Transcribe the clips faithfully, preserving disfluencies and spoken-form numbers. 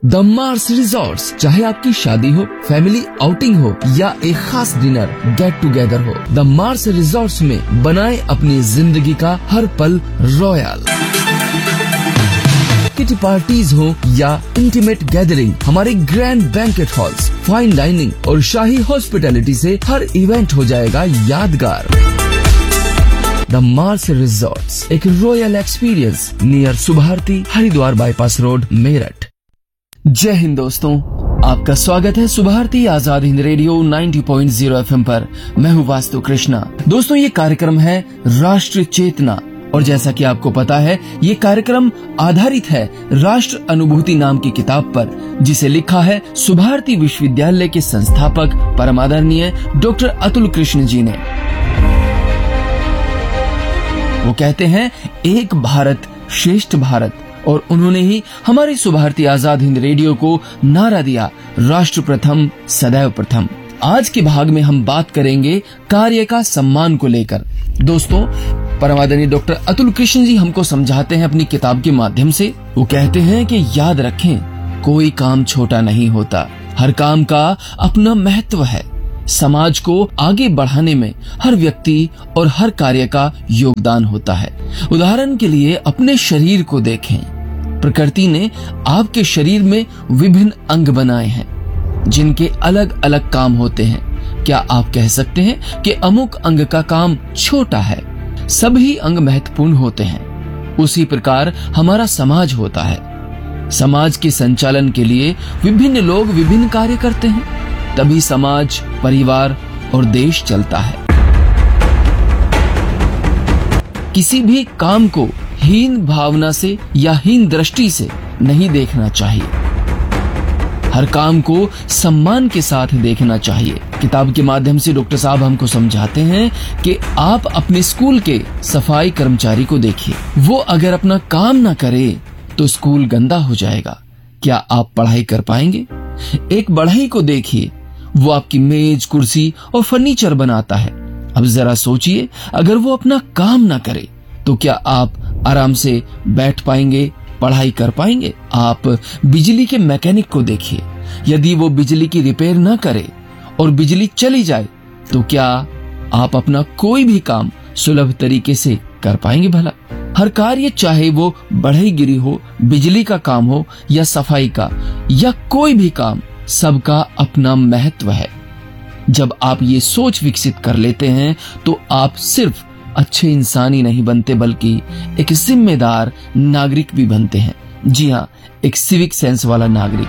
The Mars resorts, चाहे आपकी शादी हो, फैमिली आउटिंग हो या एक खास डिनर गेट टुगेदर हो, द मार्स रिजॉर्ट्स में बनाए अपनी जिंदगी का हर पल रॉयल। किटी पार्टीज हो या इंटीमेट गैदरिंग, हमारे grand banquet halls, fine dining और शाही हॉस्पिटैलिटी से हर इवेंट हो जाएगा यादगार। द मार्स रिजॉर्ट्स, एक royal experience near Subharti, Haridwar bypass road, Meerut. जय हिंद दोस्तों, आपका स्वागत है सुभारती आजाद हिंद रेडियो नब्बे पॉइंट शून्य एफएम पर। मैं हूँ वास्तु कृष्णा। दोस्तों, ये कार्यक्रम है राष्ट्र चेतना और जैसा कि आपको पता है, ये कार्यक्रम आधारित है राष्ट्र अनुभूति नाम की किताब पर, जिसे लिखा है सुभारती विश्वविद्यालय के संस्थापक परमादरणीय डॉक्टर अतुल कृष्ण जी ने। वो कहते हैं एक भारत श्रेष्ठ भारत, और उन्होंने ही हमारी सुभारती आजाद हिंद रेडियो को नारा दिया, राष्ट्र प्रथम सदैव प्रथम। आज के भाग में हम बात करेंगे कार्य का सम्मान को लेकर। दोस्तों, परमादरणीय डॉक्टर अतुल कृष्ण जी हमको समझाते हैं अपनी किताब के माध्यम से। वो कहते हैं कि याद रखें, कोई काम छोटा नहीं होता, हर काम का अपना महत्व है। समाज को आगे बढ़ाने में हर व्यक्ति और हर कार्य का योगदान होता है। उदाहरण के लिए अपने शरीर को देखें। प्रकृति ने आपके शरीर में विभिन्न अंग बनाए हैं, जिनके अलग अलग काम होते हैं। क्या आप कह सकते हैं कि अमुक अंग का काम छोटा है? सभी अंग महत्वपूर्ण होते हैं। उसी प्रकार हमारा समाज होता है। समाज के संचालन के लिए विभिन्न लोग विभिन्न कार्य करते हैं, तभी समाज, परिवार और देश चलता है। किसी भी काम को हीन भावना से या हीन दृष्टि से नहीं देखना चाहिए। हर काम को सम्मान के साथ देखना चाहिए। किताब के माध्यम से डॉक्टर साहब हमको समझाते हैं कि आप अपने स्कूल के सफाई कर्मचारी को देखिए। वो अगर अपना काम ना करे तो स्कूल गंदा हो जाएगा। क्या आप पढ़ाई कर पाएंगे? एक बढ़ई को देखिए, वो आपकी मेज, कुर्सी और फर्नीचर बनाता है। अब जरा सोचिए, अगर वो अपना काम ना करे तो क्या आप आराम से बैठ पाएंगे, पढ़ाई कर पाएंगे? आप बिजली के मैकेनिक को देखिए, यदि वो बिजली की रिपेयर ना करे और बिजली चली जाए तो क्या आप अपना कोई भी काम सुलभ तरीके से कर पाएंगे भला? हर कार्य, चाहे वो बढ़ईगिरी हो, बिजली का काम हो या सफाई का या कोई भी काम, सबका अपना महत्व है। जब आप ये सोच विकसित कर लेते हैं तो आप सिर्फ अच्छे इंसान ही नहीं बनते, बल्कि एक जिम्मेदार नागरिक भी बनते हैं। जी हाँ, एक सिविक सेंस वाला नागरिक।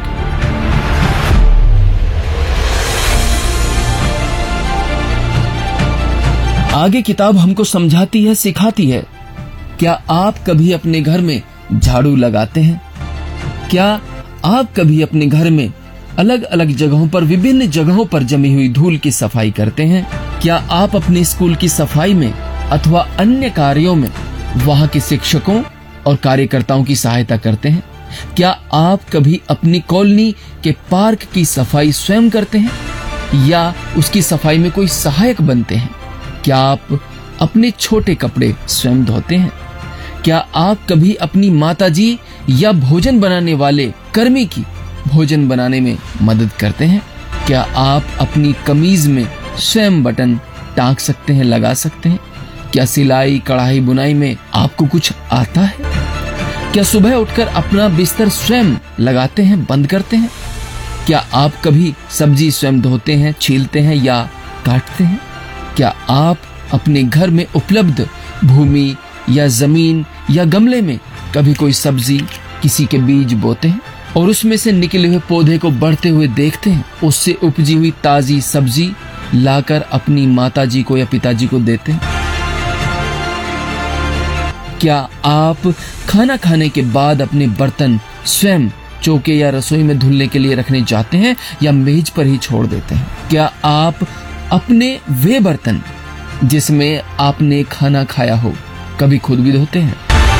आगे किताब हमको समझाती है, सिखाती है। क्या आप कभी अपने घर में झाड़ू लगाते हैं? क्या आप कभी अपने घर में अलग अलग जगहों पर, विभिन्न जगहों पर जमी हुई धूल की सफाई करते हैं? क्या आप अपने स्कूल की सफाई में अथवा अन्य कार्यों में वहां के शिक्षकों और कार्यकर्ताओं की सहायता करते हैं? क्या आप कभी अपनी कॉलोनी के पार्क की सफाई स्वयं करते हैं या उसकी सफाई में कोई सहायक बनते हैं? क्या आप अपने छोटे कपड़े स्वयं धोते हैं? क्या आप कभी अपनी माताजी या भोजन बनाने वाले कर्मी की भोजन बनाने में मदद करते हैं? क्या आप अपनी कमीज में स्वयं बटन टांग सकते हैं, लगा सकते हैं? क्या सिलाई, कढ़ाई, बुनाई में आपको कुछ आता है? क्या सुबह उठकर अपना बिस्तर स्वयं लगाते हैं, बंद करते हैं? क्या आप कभी सब्जी स्वयं धोते हैं, छीलते हैं या काटते हैं? क्या आप अपने घर में उपलब्ध भूमि या जमीन या गमले में कभी कोई सब्जी, किसी के बीज बोते हैं और उसमें से निकले हुए पौधे को बढ़ते हुए देखते हैं? उससे उपजी हुई ताजी सब्जी लाकर अपनी माताजी को या पिताजी को देते हैं? क्या आप खाना खाने के बाद अपने बर्तन स्वयं चौके या रसोई में धुलने के लिए रखने जाते हैं या मेज पर ही छोड़ देते हैं? क्या आप अपने वे बर्तन जिसमें आपने खाना खाया हो कभी खुद भी धोते हैं?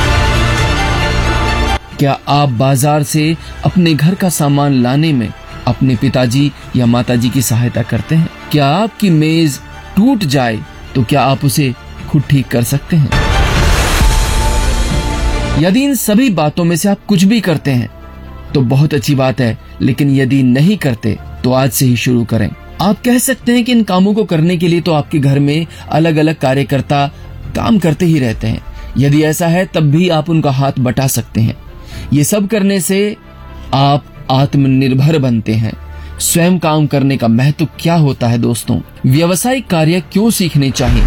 क्या आप बाजार से अपने घर का सामान लाने में अपने पिताजी या माताजी की सहायता करते हैं? क्या आपकी मेज टूट जाए तो क्या आप उसे खुद ठीक कर सकते हैं? यदि इन सभी बातों में से आप कुछ भी करते हैं तो बहुत अच्छी बात है, लेकिन यदि नहीं करते तो आज से ही शुरू करें। आप कह सकते हैं कि इन कामों को करने के लिए तो आपके घर में अलग अलग कार्यकर्ता काम करते ही रहते हैं। यदि ऐसा है तब भी आप उनका हाथ बटा सकते हैं। ये सब करने से आप आत्मनिर्भर बनते हैं। स्वयं काम करने का महत्व क्या होता है दोस्तों? व्यावसायिक कार्य क्यों सीखने चाहिए?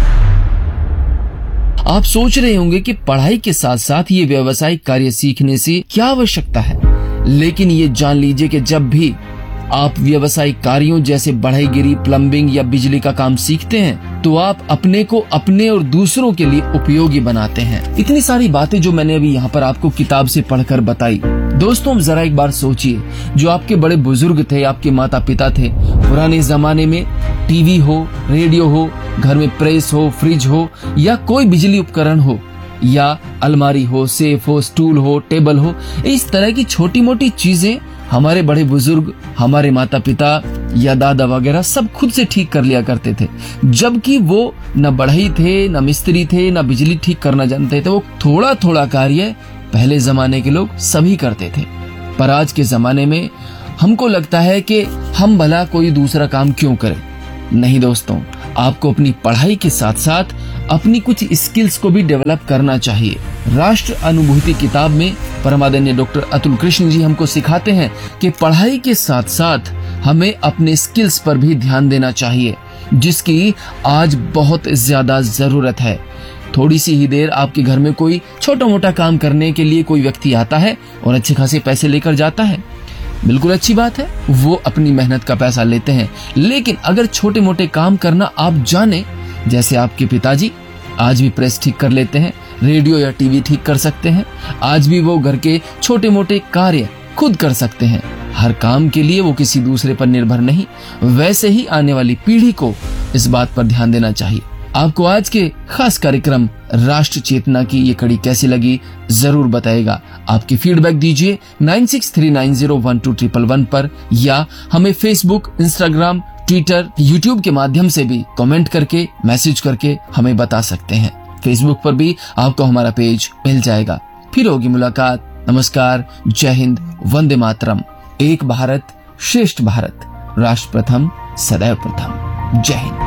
आप सोच रहे होंगे कि पढ़ाई के साथ साथ ये व्यावसायिक कार्य सीखने से क्या आवश्यकता है, लेकिन ये जान लीजिए कि जब भी आप व्यावसायिक कार्यों जैसे बढ़ईगिरी, प्लम्बिंग या बिजली का काम सीखते हैं तो आप अपने को अपने और दूसरों के लिए उपयोगी बनाते हैं। इतनी सारी बातें जो मैंने अभी यहाँ पर आपको किताब से पढ़कर बताई, दोस्तों जरा एक बार सोचिए, जो आपके बड़े बुजुर्ग थे, आपके माता पिता थे, पुराने जमाने में टीवी हो, रेडियो हो, घर में प्रेस हो, फ्रिज हो या कोई बिजली उपकरण हो या अलमारी हो, सेफ हो, स्टूल हो, टेबल हो, इस तरह की छोटी मोटी चीजें हमारे बड़े बुजुर्ग, हमारे माता पिता या दादा वगैरह सब खुद से ठीक कर लिया करते थे, जबकि वो न बढ़ई थे, न मिस्त्री थे, न बिजली ठीक करना जानते थे। वो थोड़ा थोड़ा कार्य पहले जमाने के लोग सभी करते थे। पर आज के जमाने में हमको लगता है कि हम भला कोई दूसरा काम क्यों करें। नहीं दोस्तों, आपको अपनी पढ़ाई के साथ साथ अपनी कुछ स्किल्स को भी डेवलप करना चाहिए। राष्ट्र अनुभूति किताब में परमादरणीय डॉक्टर अतुल कृष्ण जी हमको सिखाते हैं कि पढ़ाई के साथ साथ हमें अपने स्किल्स पर भी ध्यान देना चाहिए, जिसकी आज बहुत ज्यादा जरूरत है। थोड़ी सी ही देर आपके घर में कोई छोटा मोटा काम करने के लिए कोई व्यक्ति आता है और अच्छे खासे पैसे लेकर जाता है, बिल्कुल अच्छी बात है, वो अपनी मेहनत का पैसा लेते हैं। लेकिन अगर छोटे मोटे काम करना आप जाने, जैसे आपके पिताजी आज भी प्रेस ठीक कर लेते हैं, रेडियो या टीवी ठीक कर सकते हैं, आज भी वो घर के छोटे मोटे कार्य खुद कर सकते हैं। हर काम के लिए वो किसी दूसरे पर निर्भर नहीं। वैसे ही आने वाली पीढ़ी को इस बात पर ध्यान देना चाहिए। आपको आज के खास कार्यक्रम राष्ट्र चेतना की ये कड़ी कैसी लगी जरूर बताएगा। आपकी फीडबैक दीजिए nine six three nine zero one two triple one पर, या हमें फेसबुक, इंस्टाग्राम, ट्विटर, यूट्यूब के माध्यम से भी कमेंट करके, मैसेज करके हमें बता सकते हैं। फेसबुक पर भी आपको हमारा पेज मिल जाएगा। फिर होगी मुलाकात। नमस्कार, जय हिंद, वंदे मातरम। एक भारत श्रेष्ठ भारत, राष्ट्र प्रथम सदैव प्रथम। जय हिंद।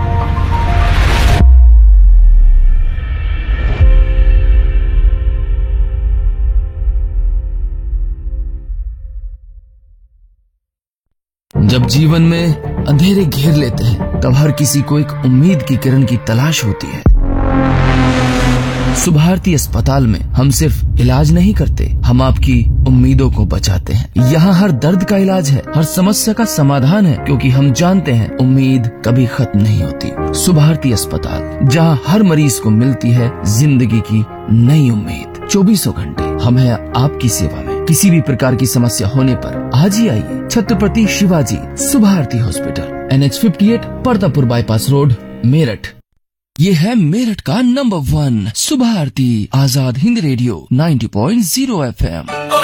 जब जीवन में अंधेरे घेर लेते हैं तब हर किसी को एक उम्मीद की किरण की तलाश होती है। सुभारती अस्पताल में हम सिर्फ इलाज नहीं करते, हम आपकी उम्मीदों को बचाते हैं। यहाँ हर दर्द का इलाज है, हर समस्या का समाधान है, क्योंकि हम जानते हैं उम्मीद कभी खत्म नहीं होती। सुभारती अस्पताल, जहाँ हर मरीज को मिलती है जिंदगी की नई उम्मीद। चौबीसों घंटे हम हैं आपकी सेवा में। किसी भी प्रकार की समस्या होने पर आज ही आइए। Chhatrapati Shivaji Subharti hospital, N H fifty eight, Partapur bypass road, Meerut. ये है मेरठ का number one Subharti Azad Hind radio ninety point zero F M.